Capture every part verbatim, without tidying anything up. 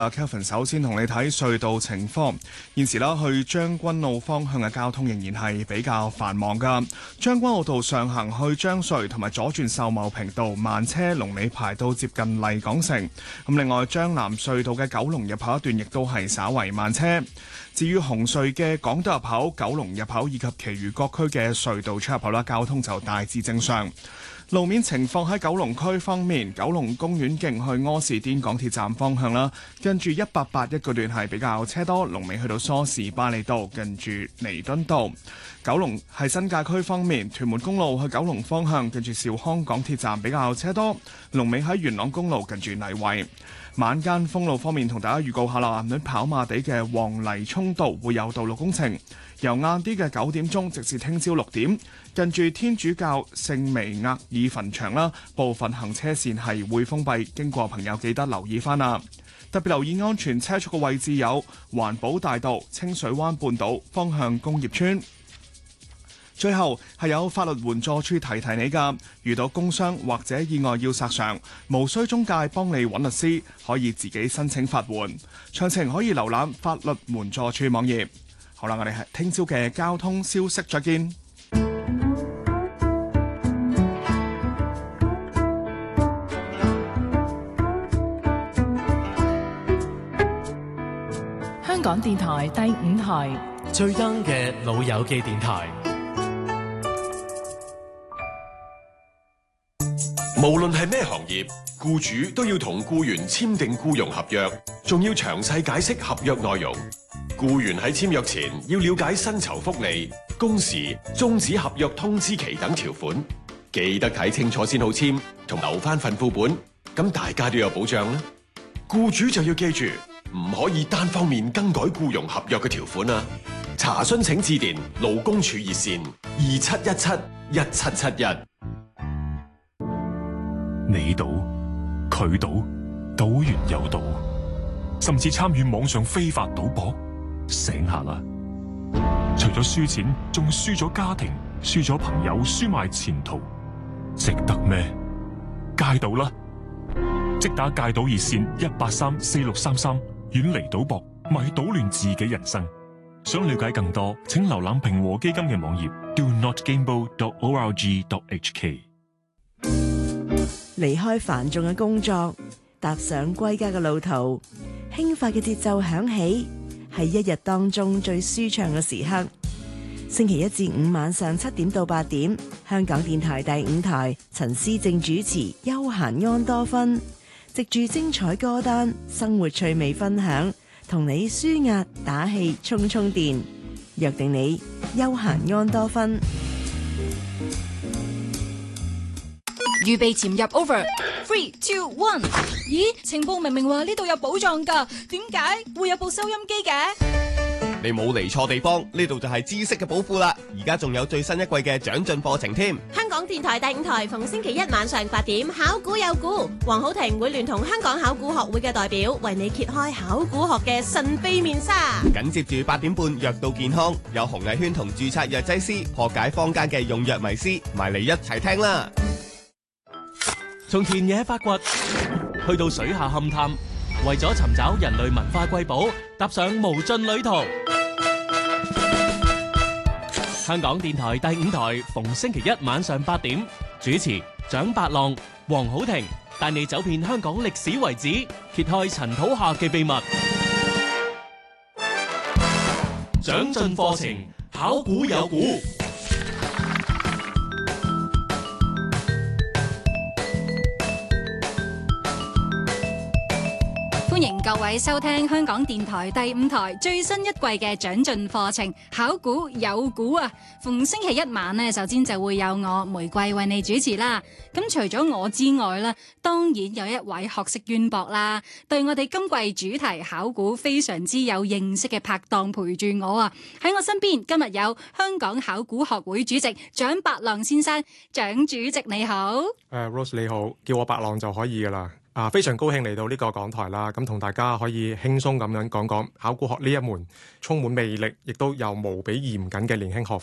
啊 Kelvin 首先同你睇隧道情況。現時啦，去將軍澳方向嘅交通仍然係比較繁忙㗎。將軍澳道上行去將隧同埋左轉秀茂坪道慢車龍尾排到接近麗港城。咁另外將南隧道嘅九龍入口一段亦都係稍為慢車。至於紅隧嘅港島入口、九龍入口以及其餘各區嘅隧道出入口啦，交通就大致正常。路面情況喺九龍區方面，九龍公園徑去柯士甸港鐵站方向啦，近住一八八一個段係比較車多，龍尾去到梳士巴利道，近住彌敦道。九龍係新界區方面，屯門公路去九龍方向，近住兆康港鐵站比較車多，龍尾喺元朗公路近住泥圍。晚間封路方面，同大家預告下啦，喺跑馬地嘅黃泥涌道會有道路工程，由晏啲嘅九點鐘直至聽朝六點，近住天主教聖彌額爾墳場啦，部分行車線係會封閉，經過朋友記得留意翻啦。特別留意安全車速嘅位置有環保大道、清水灣半島方向工業村。最後係有法律援助處提提你噶，遇到工傷或者意外要索償，無需中介幫你揾律師，可以自己申請法援。詳情可以瀏覽法律援助處網頁。好啦，我哋係聽朝嘅交通消息，再見。 香港電台第五台最 young 嘅老友記電台。 無論係咩行業，僱主都要同僱員簽訂僱傭合約，仲要詳細解釋合約內容。僱員喺簽約前要了解薪酬福利、工時、終止合約通知期等條款，記得睇清楚先好簽，同留翻份副本，咁大家都有保障啦。僱主就要記住，唔可以單方面更改僱傭合約嘅條款啊！查詢請致電勞工處熱線二七一七一七七一。 你賭佢賭，賭完又賭，甚至參與網上非法賭博，醒下啦！除咗輸錢，仲輸咗家庭，輸咗朋友，輸埋前途，值得咩？戒賭啦！即打戒賭熱線一八三四六三三，遠離賭博，咪搗亂自己人生。想了解更多，請瀏覽平和基金嘅網頁 do not gamble dot org dot h k。 離開繁重嘅工作，踏上歸家嘅路途，輕快嘅節奏響起，係一日當中最舒暢嘅時刻。星期一至五晚上七點到八點，香港電台第五台陳思正主持休閒安多芬，藉住精彩歌單、生活趣味分享，同你舒壓打氣充充電，約定你休閒安多芬。 預備潛入 over three two one。 咦，情報明明話呢度有寶藏㗎，點解會有部收音機嘅？ 你冇嚟錯地方，呢度就係知識嘅寶庫啦！而家仲有最新一季嘅長進課程添。 香港電台第五台逢星期一晚上八點，考古有估，黃浩庭會聯同香港考古學會嘅代表為你揭開考古學嘅神秘面紗。 緊接住八點半，藥到健康，有洪藝軒同註冊藥劑師破解坊間嘅用藥迷思，埋嚟一齊聽啦！ 從田野發掘，去到水下勘探，為咗尋找人類文化瑰寶，踏上無盡旅途。香港電台第五台逢星期一晚上八點，主持蔣伯浪、黃浩庭，帶你走遍香港歷史遺址，揭開塵土下嘅秘密。長進課程，考古有估。 歡迎各位收聽香港電台第五台最新一季嘅長進課程考古有估啊！逢星期一晚呢，首先就會有我玫瑰為你主持啦。咁除咗我之外呢，當然有一位學識淵博啦，對我哋今季主題考古非常之有認識嘅拍檔陪住我啊！喺我身邊今日有香港考古學會主席蔣伯浪先生，蔣主席你好。 誒、uh, Rose 你好，叫我伯浪就可以噶啦。啊，非常高興嚟到呢個講台啦，咁同大家可以輕鬆咁樣講講考古學呢一門充滿魅力，亦都有無比嚴謹嘅年輕學科。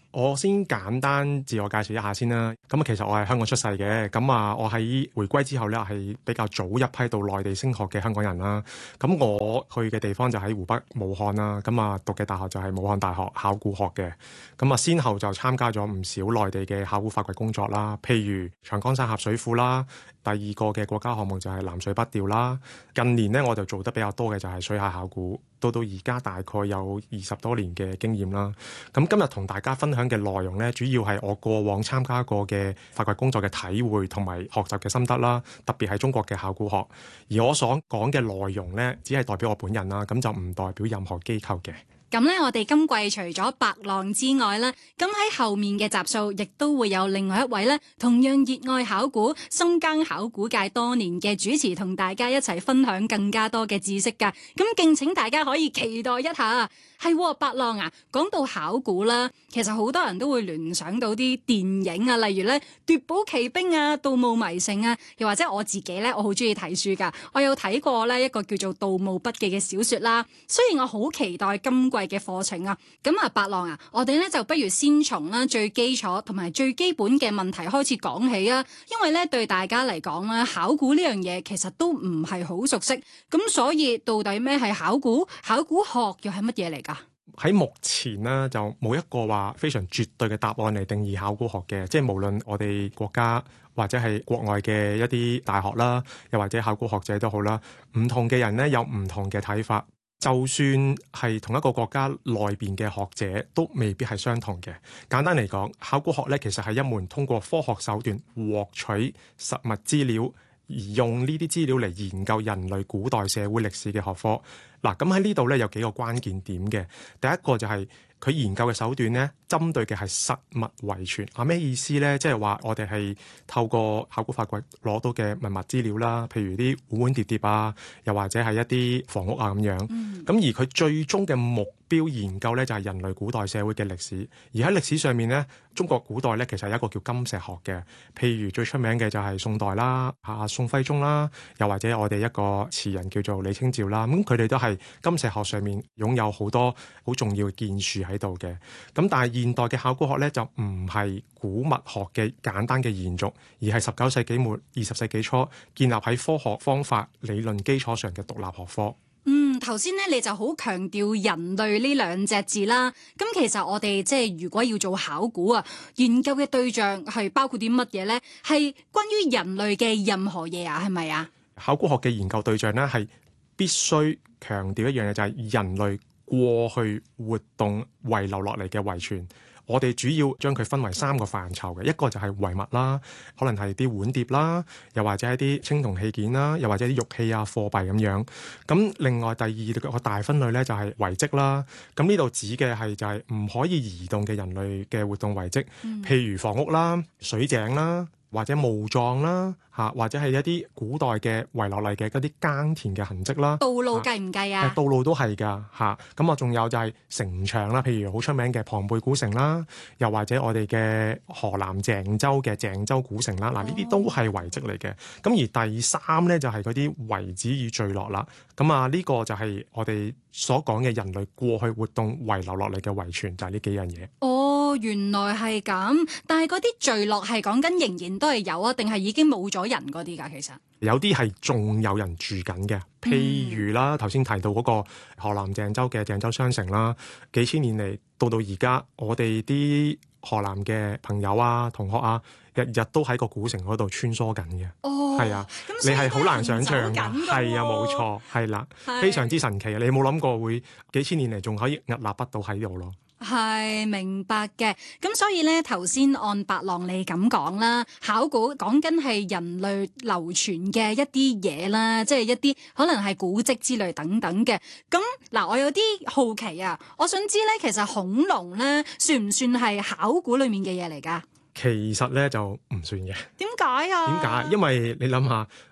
我先簡單自我介紹一下先啦。咁啊，其實我係香港出世嘅，咁啊，我喺回歸之後咧係比較早一批到內地升學嘅香港人啦。咁我去嘅地方就喺湖北武漢啦。咁啊，讀嘅大學就係武漢大學考古學嘅。咁啊，先後就參加咗唔少內地嘅考古發掘工作啦，譬如長江三峽水庫啦。第二個嘅國家項目就係南水北調啦。近年呢，我就做得比較多嘅就係水下考古，到到而家大概有二十多年嘅經驗啦。咁今日同大家分享嘅內容呢，主要係我過往參加過嘅發掘工作嘅體會同埋學習嘅心得啦。特別係中國嘅考古學，而我所講嘅內容呢，只係代表我本人啦，咁就唔代表任何機構嘅。 咁咧，我哋今季除咗白浪之外咧，咁喺後面嘅集數亦都會有另外一位咧，同樣熱愛考古、深耕考古界多年嘅主持，同大家一齊分享更加多嘅知識㗎。咁敬請大家可以期待一下。係白浪啊，講到考古啦，其實好多人都會聯想到啲電影啊，例如咧《奪寶奇兵》啊，《盜墓迷城》啊，又或者我自己咧，我好中意睇書㗎，我有睇過咧一個叫做《盜墓筆記》嘅小說啦。雖然我好期待今季嘅課程啊，咁啊白浪啊，我哋咧就不如先從啦最基礎同埋最基本嘅問題開始講起啊，因為咧對大家嚟講咧，考古呢樣嘢其實都唔係好熟悉，咁所以到底咩係考古？考古學又係乜嘢嚟㗎？ 喺目前呢，就冇一個話非常絕對嘅答案嚟定義考古學嘅，即係無論我哋國家或者係國外嘅一啲大學啦，又或者考古學者都好啦，唔同嘅人呢，有唔同嘅睇法，就算係同一個國家內邊嘅學者都未必係相同嘅。簡單嚟講，考古學呢，其實係一門通過科學手段獲取實物資料，而用呢啲資料嚟研究人類古代社會歷史嘅學科。嗱，咁喺呢度咧有幾個關鍵點嘅。第一個就係佢研究嘅手段咧，針對嘅係實物遺存。啊，咩意思咧？即係話我哋係透過考古發掘攞到嘅文物資料啦，譬如啲碗碗碟碟啊，又或者係一啲房屋啊咁樣。咁、嗯、而佢最終嘅目標研究咧就係人類古代社會嘅歷史。而喺歷史上面咧，中國古代咧其實有一個叫金石學嘅。譬如最出名嘅就係宋代啦，啊宋徽宗啦，又或者我哋一個詞人叫做李清照啦。咁佢哋都係金石學上面擁有好多好重要嘅建樹喺度嘅。咁但係現代嘅考古學咧就唔係古物學嘅簡單嘅延續，而係十九世紀末二十世紀初建立喺科學方法理論基礎上嘅獨立學科。 嗯，頭先咧你就好強調人類呢兩隻字啦。咁其實我哋即係如果要做考古啊，研究嘅對象係包括啲乜嘢咧？係關於人類嘅任何嘢啊？係咪啊？ 考古學嘅研究對象咧係必須強調一樣嘢，就係人類過去活動遺留落嚟嘅遺傳。我哋主要將佢分為三個範疇嘅，一個就係遺物啦，可能係啲碗碟啦，又或者係啲青銅器件啦，又或者啲玉器啊、貨幣咁樣。咁另外第二個大分類咧就係遺跡啦。咁呢度指嘅係就係唔可以移動嘅人類嘅活動遺跡，嗯、譬如房屋啦、水井啦，或者墓葬啦，嚇，或者係一啲古代嘅遺落嚟嘅嗰啲耕田嘅痕跡啦。 道路計唔計啊？ 道路都係㗎嚇。咁啊，仲有就係城牆啦，譬如好出名嘅龐貝古城啦，又或者我哋嘅河南鄭州嘅鄭州古城啦。嗱、哦，呢啲都係遺跡嚟嘅。咁而第三咧就係嗰啲遺址與聚落啦。咁啊，呢個就係我哋所講嘅人類過去活動遺留落嚟嘅遺傳，就係呢幾樣嘢。 哦，原來係咁。但係嗰啲聚落係講緊仍然都係有啊，定係已經冇咗人嗰啲㗎？其實有啲係仲有人住緊嘅，譬如啦，頭先提到嗰個河南鄭州嘅鄭州商城啦，幾千年嚟到到而家，我哋啲河南嘅朋友啊、同學啊，日日都喺個古城嗰度穿梭緊嘅。哦，係啊，你係好難想像㗎，係啊，冇錯，係啦，非常之神奇啊！你冇諗過會幾千年嚟仲可以屹立不倒喺度咯。 係明白嘅，咁所以咧頭先按白浪你咁講啦，考古講緊係人類流傳嘅一啲嘢啦，即係一啲可能係古蹟之類等等嘅。咁嗱，我有啲好奇啊，我想知咧，其實恐龍咧算唔算係考古裡面嘅嘢嚟㗎？ 其實咧就唔算嘅。 點解啊？ 點解？因為你諗下，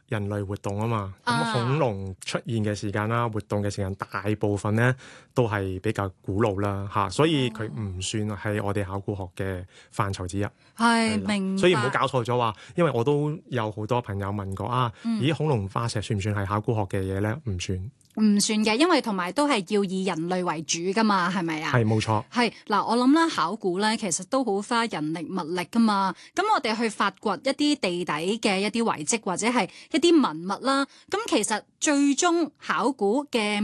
人類活動啊嘛，咁、 啊恐龍出現嘅時間啦，活動嘅時間大部分咧都係比較古老啦嚇，所以佢唔算係我哋考古學嘅範疇之一。 係明白， 所以唔好搞錯咗話，因為我都有好多朋友問過啊， 嗯咦恐龍化石算唔算係考古學嘅嘢咧？唔算， 唔算嘅，因為同埋都係要以人類為主噶嘛，係咪啊？ 係冇錯。 係嗱，我諗啦，考古咧其實都好花人力物力噶嘛。咁我哋去發掘一啲地底嘅一啲遺跡或者係一啲文物啦，咁其實最終考古嘅